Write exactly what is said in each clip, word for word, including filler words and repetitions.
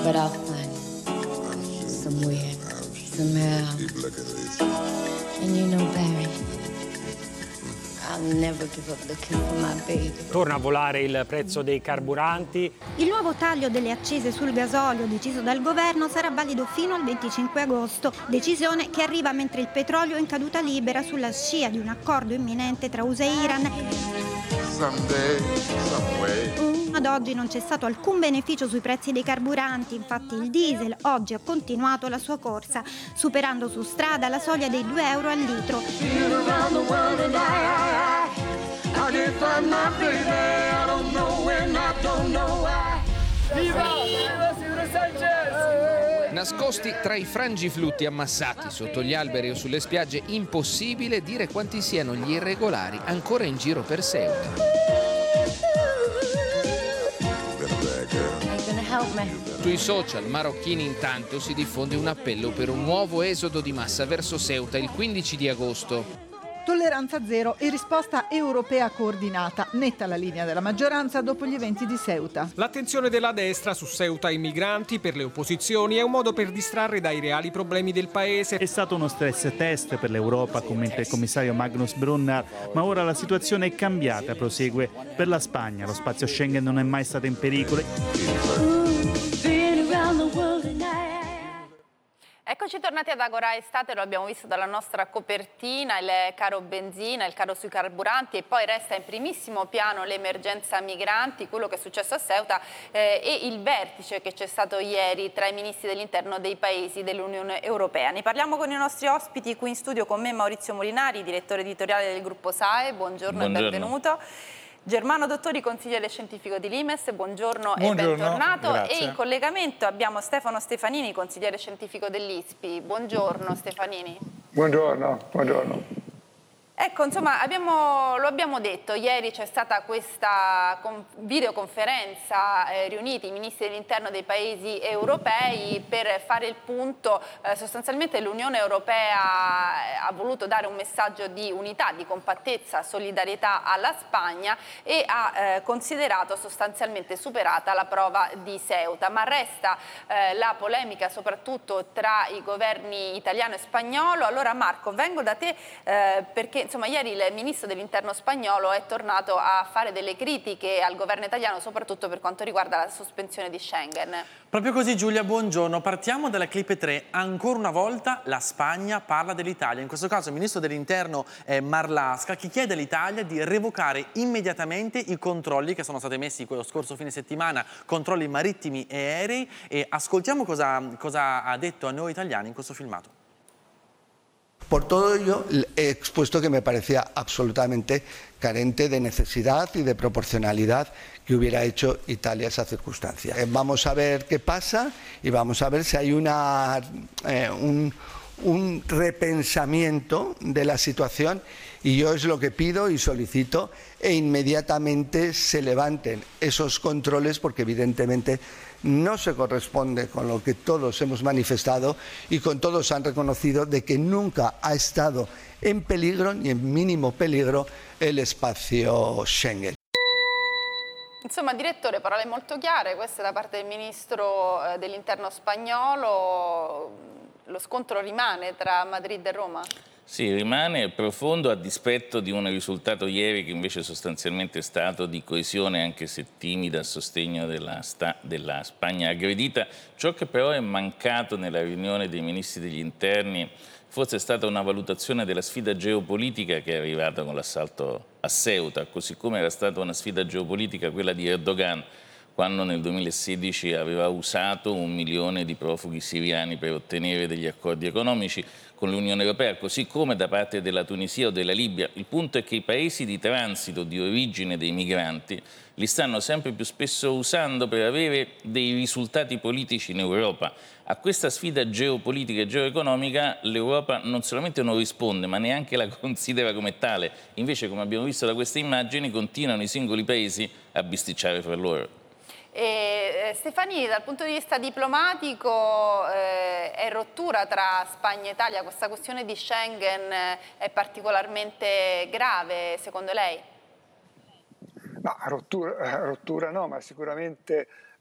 But I'll find it somewhere, somehow. And you know, Barry, I'll never give up looking for my baby. Torna a volare il prezzo dei carburanti. Il nuovo taglio delle accise sul gasolio deciso dal governo sarà valido fino al venticinque agosto, decisione che arriva mentre il petrolio è in caduta libera sulla scia di un accordo imminente tra U S A e Iran. Someday, some way. Ad oggi non c'è stato alcun beneficio sui prezzi dei carburanti, infatti il diesel oggi ha continuato la sua corsa, superando su strada la soglia dei due euro al litro. Nascosti tra i frangiflutti ammassati sotto gli alberi o sulle spiagge, impossibile dire quanti siano gli irregolari ancora in giro per Ceuta. Sui social marocchini intanto si diffonde un appello per un nuovo esodo di massa verso Ceuta il quindici di agosto. Tolleranza zero e risposta europea coordinata. Netta la linea della maggioranza dopo gli eventi di Ceuta. L'attenzione della destra su Ceuta e i migranti per le opposizioni è un modo per distrarre dai reali problemi del paese. È stato uno stress test per l'Europa, commenta il commissario Magnus Brunner, ma ora la situazione è cambiata, prosegue. Per la Spagna lo spazio Schengen non è mai stato in pericolo. Eccoci tornati ad Agora Estate, lo abbiamo visto dalla nostra copertina, il caro benzina, il caro sui carburanti, e poi resta in primissimo piano l'emergenza migranti, quello che è successo a Ceuta eh, e il vertice che c'è stato ieri tra i ministri dell'interno dei paesi dell'Unione Europea. Ne parliamo con i nostri ospiti, qui in studio con me Maurizio Molinari, direttore editoriale del gruppo S A E, buongiorno, buongiorno. E benvenuto. Germano Dottori, consigliere scientifico di Limes, buongiorno, buongiorno e bentornato. Grazie. E in collegamento abbiamo Stefano Stefanini, consigliere scientifico dell'I S P I. Buongiorno Stefanini. Buongiorno, buongiorno. Ecco, insomma, abbiamo, lo abbiamo detto, ieri c'è stata questa videoconferenza, eh, riuniti i ministri dell'interno dei paesi europei per fare il punto. Eh, sostanzialmente l'Unione Europea ha voluto dare un messaggio di unità, di compattezza, solidarietà alla Spagna e ha eh, considerato sostanzialmente superata la prova di Ceuta, ma resta eh, la polemica soprattutto tra i governi italiano e spagnolo. Allora Marco, vengo da te eh, perché insomma, ieri il ministro dell'interno spagnolo è tornato a fare delle critiche al governo italiano, soprattutto per quanto riguarda la sospensione di Schengen. Proprio così Giulia, buongiorno. Partiamo dalla clip tre. Ancora una volta la Spagna parla dell'Italia. In questo caso il ministro dell'interno è Marlaska, che chiede all'Italia di revocare immediatamente i controlli che sono stati messi quello scorso fine settimana, controlli marittimi e aerei. E ascoltiamo cosa, cosa ha detto a noi italiani in questo filmato. Por todo ello, he expuesto que me parecía absolutamente carente de necesidad y de proporcionalidad que hubiera hecho Italia esa circunstancia. Eh, vamos a ver qué pasa y vamos a ver si hay una, eh, un, un repensamiento de la situación, y yo es lo que pido y solicito, e inmediatamente se levanten esos controles, porque evidentemente no se corresponde con lo que todos hemos manifestado y con todos han reconocido de que nunca ha estado en peligro, ni en mínimo peligro, el espacio Schengen. Insomma, direttore, parole molto chiare, queste da parte del ministro eh, dell'interno spagnolo. Lo scontro rimane tra Madrid e Roma? Sì, rimane profondo a dispetto di un risultato ieri che invece sostanzialmente è stato di coesione, anche se timida, a sostegno della, sta, della Spagna aggredita. Ciò che però è mancato nella riunione dei ministri degli interni forse è stata una valutazione della sfida geopolitica che è arrivata con l'assalto a Ceuta, così come era stata una sfida geopolitica quella di Erdogan, quando nel duemilasedici aveva usato un milione di profughi siriani per ottenere degli accordi economici con l'Unione Europea, così come da parte della Tunisia o della Libia. Il punto è che i paesi di transito, di origine dei migranti, li stanno sempre più spesso usando per avere dei risultati politici in Europa. A questa sfida geopolitica e geoeconomica l'Europa non solamente non risponde, ma neanche la considera come tale. Invece, come abbiamo visto da queste immagini, continuano i singoli paesi a bisticciare fra loro. E, eh, Stefanini, dal punto di vista diplomatico eh, è rottura tra Spagna e Italia, questa questione di Schengen eh, è particolarmente grave secondo lei? No, rottura, rottura no, ma sicuramente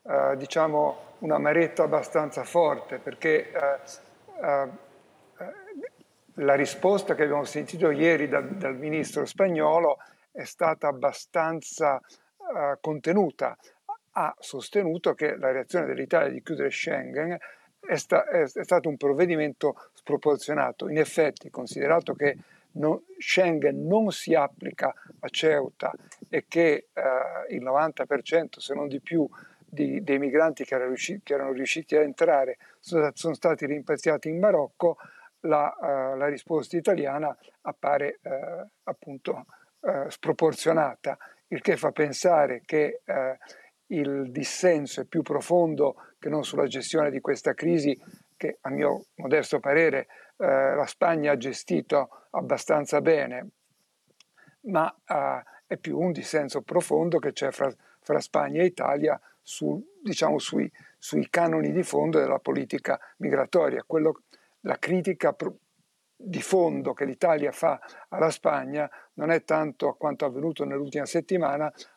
eh, diciamo, un amaretto abbastanza forte, perché eh, eh, la risposta che abbiamo sentito ieri da, dal ministro spagnolo è stata abbastanza eh, contenuta. Ha sostenuto che la reazione dell'Italia di chiudere Schengen è, sta, è, è stato un provvedimento sproporzionato. In effetti, considerato che non, Schengen non si applica a Ceuta e che eh, il novanta per cento, se non di più, di, dei migranti che erano, riusciti, che erano riusciti a entrare sono, sono stati rimpatriati in Marocco, la, uh, la risposta italiana appare uh, appunto uh, sproporzionata, il che fa pensare che uh, il dissenso è più profondo che non sulla gestione di questa crisi, che a mio modesto parere uh, la Spagna ha gestito abbastanza bene, ma uh, è più un dissenso profondo che c'è fra, fra Spagna e Italia su, diciamo, sui, sui canoni di fondo della politica migratoria. Quello La critica di fondo che l'Italia fa alla Spagna non è tanto a quanto avvenuto nell'ultima settimana,